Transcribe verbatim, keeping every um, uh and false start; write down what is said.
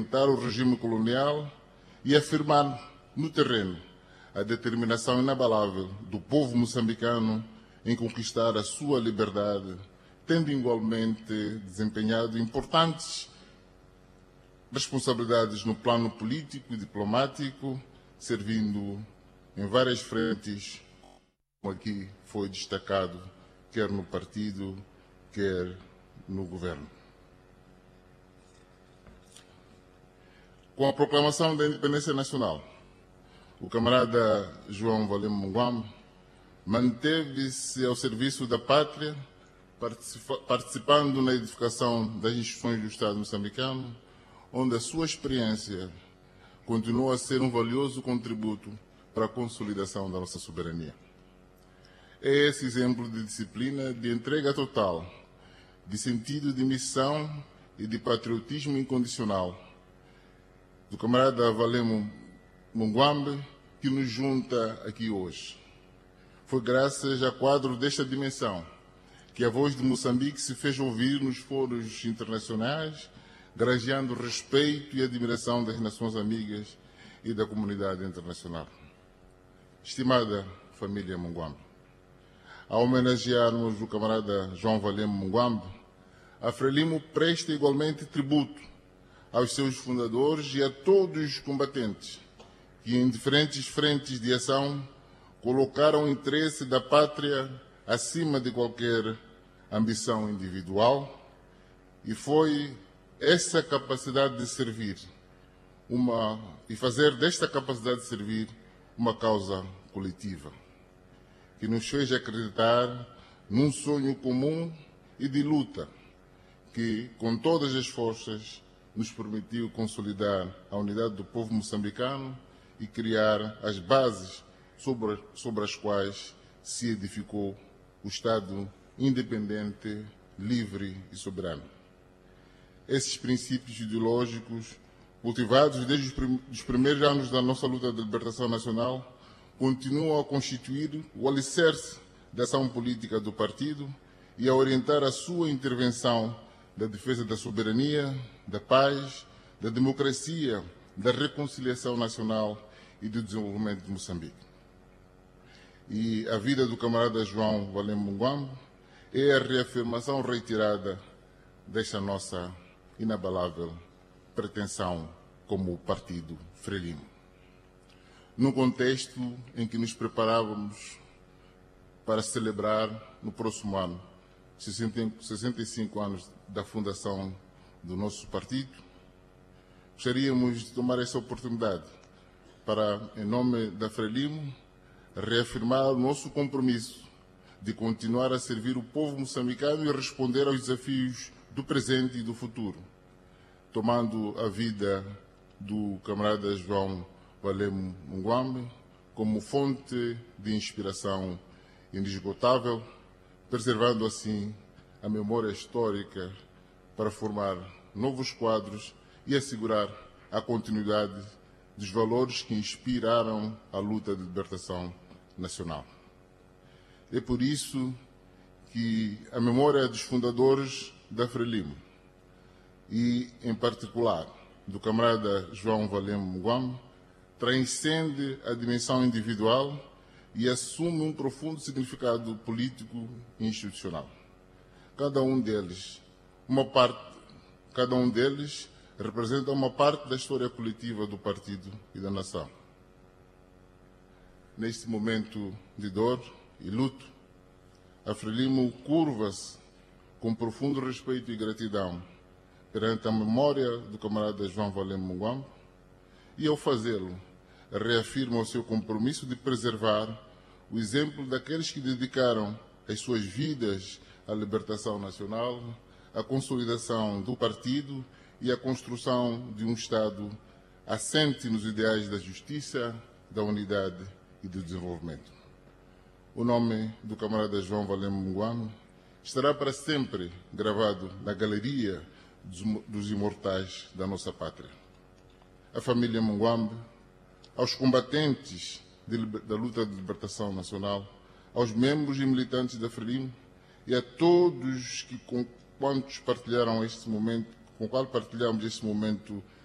desorientar o regime colonial e afirmar no terreno a determinação inabalável do povo moçambicano em conquistar a sua liberdade, tendo igualmente desempenhado importantes responsabilidades no plano político e diplomático, servindo em várias frentes, como aqui foi destacado, quer no partido, quer no governo. Com a proclamação da independência nacional, o camarada João Valema Munguambe manteve-se ao serviço da pátria, participando na edificação das instituições do Estado moçambicano, onde a sua experiência continua a ser um valioso contributo para a consolidação da nossa soberania. É esse exemplo de disciplina, de entrega total, de sentido de missão e de patriotismo incondicional do camarada Valema Munguambe que nos junta aqui hoje. Foi graças a quadro desta dimensão que a voz de Moçambique se fez ouvir nos foros internacionais, granjeando respeito e admiração das nações amigas e da comunidade internacional. Estimada família Munguambe, ao homenagearmos o camarada João Valema Munguambe, a Frelimo presta igualmente tributo aos seus fundadores e a todos os combatentes que, em diferentes frentes de ação, colocaram o interesse da pátria acima de qualquer ambição individual, e foi essa capacidade de servir uma, e fazer desta capacidade de servir uma causa coletiva, que nos fez acreditar num sonho comum e de luta, que, com todas as forças, nos permitiu consolidar a unidade do povo moçambicano e criar as bases sobre, sobre as quais se edificou o Estado independente, livre e soberano. Esses princípios ideológicos, cultivados desde os, prim os primeiros anos da nossa luta de libertação nacional, continuam a constituir o alicerce da ação política do partido e a orientar a sua intervenção da defesa da soberania, da paz, da democracia, da reconciliação nacional e do desenvolvimento de Moçambique. E a vida do camarada João Valema Munguambe é a reafirmação reiterada desta nossa inabalável pretensão como partido Frelimo. Num contexto em que nos preparávamos para celebrar no próximo ano sessenta e cinco anos da fundação do nosso partido, gostaríamos de tomar essa oportunidade para, em nome da Frelimo, reafirmar o nosso compromisso de continuar a servir o povo moçambicano e responder aos desafios do presente e do futuro, tomando a vida do camarada João Valema Munguambe como fonte de inspiração inesgotável, preservando assim a memória histórica para formar novos quadros e assegurar a continuidade dos valores que inspiraram a luta de libertação nacional. É por isso que a memória dos fundadores da Frelimo e, em particular, do camarada João Valema Munguambe, transcende a dimensão individual e assume um profundo significado político e institucional. Cada um deles, uma parte, cada um deles representa uma parte da história coletiva do partido e da nação. Neste momento de dor e luto, a Frelimo curva-se com profundo respeito e gratidão perante a memória do camarada João Valema Munguambe e, ao fazê-lo, reafirma o seu compromisso de preservar o exemplo daqueles que dedicaram as suas vidas à libertação nacional, à consolidação do partido e à construção de um Estado assente nos ideais da justiça, da unidade e do desenvolvimento. O nome do camarada João Valema Munguambe estará para sempre gravado na galeria dos imortais da nossa pátria. A família Munguambe, aos combatentes de, da luta de libertação nacional, aos membros e militantes da Frelimo e a todos que, com quantos partilharam este momento, com qual partilhamos este momento